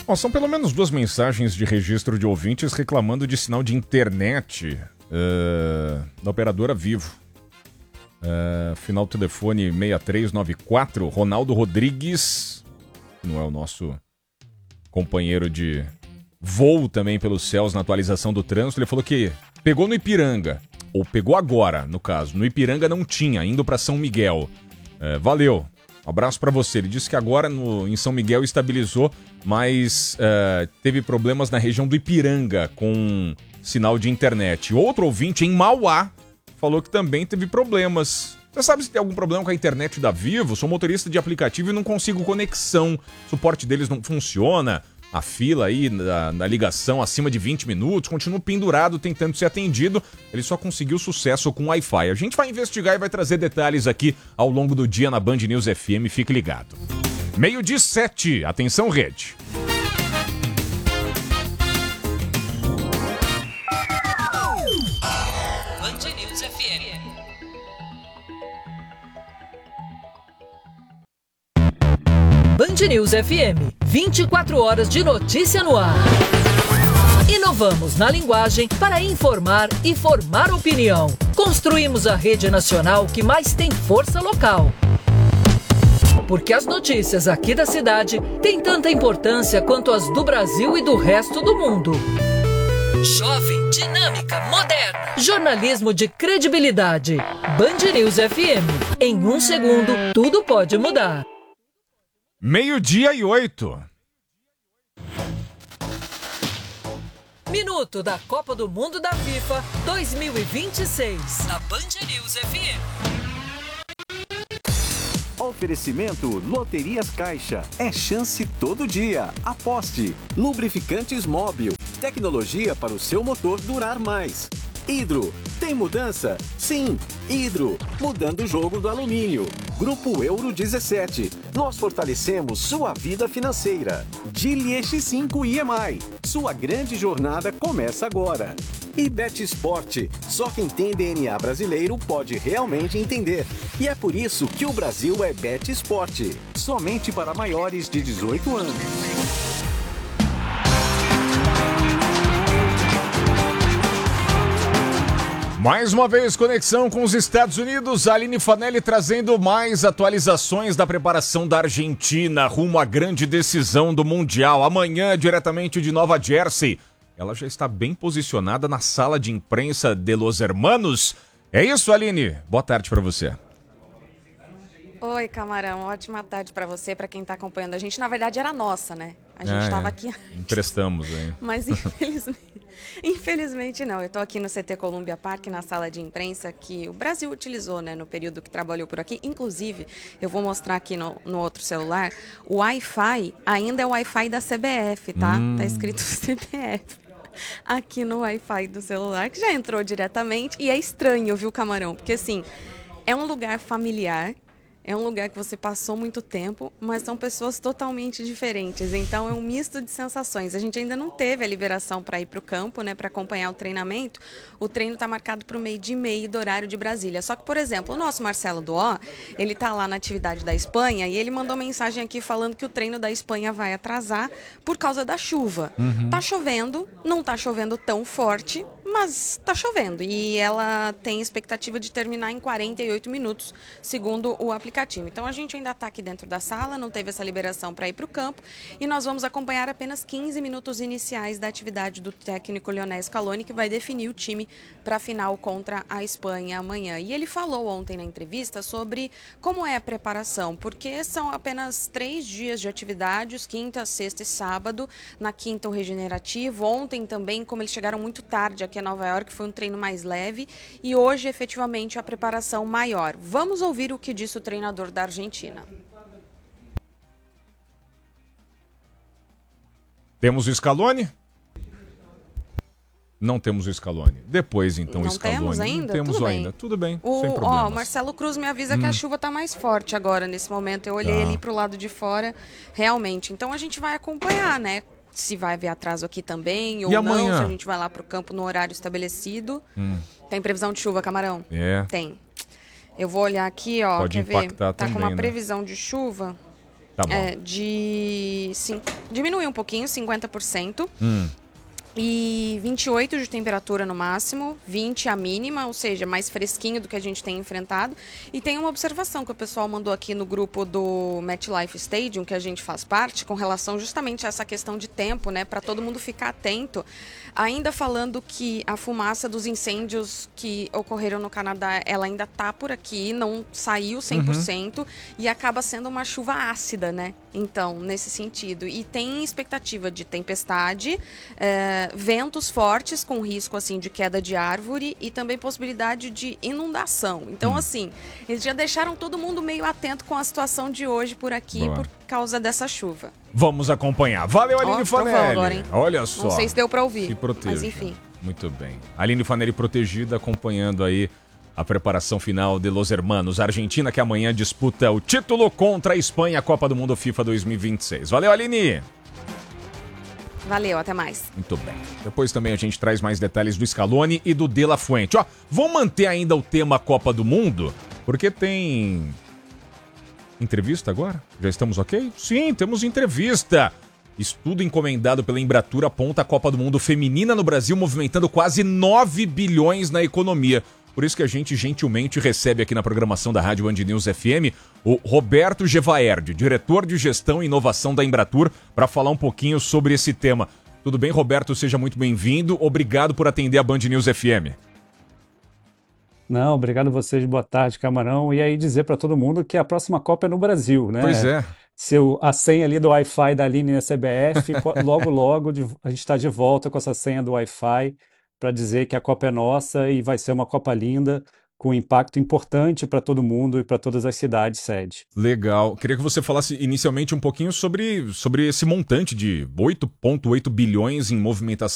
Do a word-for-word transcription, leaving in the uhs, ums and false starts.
Bom, são pelo menos duas mensagens de registro de ouvintes reclamando de sinal de internet uh, da operadora Vivo. Uh, final do telefone seis três nove quatro, Ronaldo Rodrigues, que não é o nosso companheiro de voo também pelos céus na atualização do trânsito. Ele falou que pegou no Ipiranga, ou pegou agora, no caso. No Ipiranga não tinha, indo para São Miguel. Uh, valeu. Um abraço para você. Ele disse que agora no, em São Miguel estabilizou, mas uh, teve problemas na região do Ipiranga com sinal de internet. Outro ouvinte em Mauá falou que também teve problemas. Você sabe se tem algum problema com a internet da Vivo? Sou motorista de aplicativo e não consigo conexão. O suporte deles não funciona. A fila aí na, na ligação acima de vinte minutos. Continuo pendurado tentando ser atendido. Ele só conseguiu sucesso com Wi-Fi. A gente vai investigar e vai trazer detalhes aqui ao longo do dia na Band News F M. Fique ligado. Meio-dia sete. Atenção, rede. Band News F M. Band News F M. vinte e quatro horas de notícia no ar. Inovamos na linguagem para informar e formar opinião. Construímos a rede nacional que mais tem força local. Porque as notícias aqui da cidade têm tanta importância quanto as do Brasil e do resto do mundo. Jovem, dinâmica, moderna. Jornalismo de credibilidade. Band News F M. Em um segundo, tudo pode mudar. Meio-dia e oito. Minuto da Copa do Mundo da FIFA dois mil e vinte e seis. Na Band News F M. Oferecimento Loterias Caixa. É chance todo dia. Aposte. Lubrificantes Móbil. Tecnologia para o seu motor durar mais. Hidro. Tem mudança? Sim. Hidro. Mudando o jogo do alumínio. Grupo Euro dezessete. Nós fortalecemos sua vida financeira. Geely X cinco I M I. Sua grande jornada começa agora. E Bet Sport. Só quem tem D N A brasileiro pode realmente entender. E é por isso que o Brasil é Bet Sport. Somente para maiores de dezoito anos. Mais uma vez, conexão com os Estados Unidos. Aline Fanelli trazendo mais atualizações da preparação da Argentina rumo à grande decisão do Mundial. Amanhã, diretamente de Nova Jersey. Ela já está bem posicionada na sala de imprensa de Los Hermanos. É isso, Aline? Boa tarde para você. Oi, Camarão. Ótima tarde para você, para quem está acompanhando a gente. Na verdade, era nossa, né? A gente estava é, é. aqui... Emprestamos, hein? Mas, infelizmente, infelizmente não. Eu estou aqui no C T Columbia Park, na sala de imprensa que o Brasil utilizou, né, no período que trabalhou por aqui. Inclusive, eu vou mostrar aqui no, no outro celular, o Wi-Fi ainda é o Wi-Fi da C B F, tá? Hum. Tá escrito C B F aqui no Wi-Fi do celular, que já entrou diretamente. E é estranho, viu, Camarão? Porque, assim, é um lugar familiar. É um lugar que você passou muito tempo, mas são pessoas totalmente diferentes. Então, é um misto de sensações. A gente ainda não teve a liberação para ir para o campo, né, para acompanhar o treinamento. O treino está marcado para o meio-dia e meio do horário de Brasília. Só que, por exemplo, o nosso Marcelo Duó, ele está lá na atividade da Espanha e ele mandou mensagem aqui falando que o treino da Espanha vai atrasar por causa da chuva. Uhum. Tá chovendo, não tá chovendo tão forte, mas tá chovendo. E ela tem expectativa de terminar em quarenta e oito minutos, segundo o aplicativo. Então a gente ainda está aqui dentro da sala, não teve essa liberação para ir para o campo e nós vamos acompanhar apenas quinze minutos iniciais da atividade do técnico Lionel Scaloni, que vai definir o time para a final contra a Espanha amanhã. E ele falou ontem na entrevista sobre como é a preparação, porque são apenas três dias de atividades, quinta, sexta e sábado. Na quinta o regenerativo, ontem também, como eles chegaram muito tarde aqui a Nova York, foi um treino mais leve e hoje efetivamente a preparação maior. Vamos ouvir o que disse o treinador da Argentina. Temos o Scaloni? Não temos o Scaloni. Depois, então, não o Scaloni. Temos ainda? Não temos Tudo ainda. bem. Tudo bem, o, sem problemas. Ó, o Marcelo Cruz me avisa hum. que a chuva está mais forte agora, nesse momento. Eu olhei tá. ali para o lado de fora, realmente. Então, a gente vai acompanhar, né? Se vai haver atraso aqui também ou e não, amanhã? se a gente vai lá para o campo no horário estabelecido. Hum. Tem previsão de chuva, Camarão? É. Tem. Eu vou olhar aqui, ó. Pode quer impactar ver? Tá também, com uma né? previsão de chuva tá bom. É, de de... Sim, diminuiu um pouquinho, cinquenta por cento. Hum. E vinte e oito de temperatura no máximo, vinte a mínima, ou seja, mais fresquinho do que a gente tem enfrentado. E tem uma observação que o pessoal mandou aqui no grupo do MetLife Stadium, que a gente faz parte, com relação justamente a essa questão de tempo, né, para todo mundo ficar atento. Ainda falando que a fumaça dos incêndios que ocorreram no Canadá, ela ainda está por aqui, não saiu cem por cento, uhum. e acaba sendo uma chuva ácida, né? Então, nesse sentido. E tem expectativa de tempestade, é, ventos fortes com risco assim de queda de árvore e também possibilidade de inundação. Então, hum. assim, eles já deixaram todo mundo meio atento com a situação de hoje por aqui. Boa. Por causa dessa chuva. Vamos acompanhar. Valeu, Aline oh, Fanelli. Agora, hein? Olha só. Não sei se deu para ouvir. Se proteja. Mas enfim. Muito bem. Aline Fanelli protegida, acompanhando aí a preparação final de Los Hermanos. A Argentina que amanhã disputa o título contra a Espanha, Copa do Mundo FIFA dois mil e vinte e seis. Valeu, Aline. Valeu, até mais. Muito bem. Depois também a gente traz mais detalhes do Scaloni e do De La Fuente. Ó, vamos manter ainda o tema Copa do Mundo, porque tem... Entrevista agora? Já estamos ok? Sim, temos entrevista. Estudo encomendado pela Embratur aponta a Copa do Mundo feminina no Brasil movimentando quase nove bilhões na economia. Por isso que a gente gentilmente recebe aqui na programação da Rádio Band News F M o Roberto Gevaerd, diretor de gestão e inovação da Embratur, para falar um pouquinho sobre esse tema. Tudo bem, Roberto? Seja muito bem-vindo. Obrigado por atender a Band News F M. Não, obrigado a vocês, boa tarde, Camarão. E aí dizer para todo mundo que a próxima Copa é no Brasil, né? Pois é. Se o, a senha ali do Wi-Fi da Aline na C B F, logo, logo de, a gente está de volta com essa senha do Wi-Fi para dizer que a Copa é nossa e vai ser uma Copa linda, com impacto importante para todo mundo e para todas as cidades sede. Legal. Queria que você falasse inicialmente um pouquinho sobre, sobre esse montante de oito vírgula oito bilhões em movimentação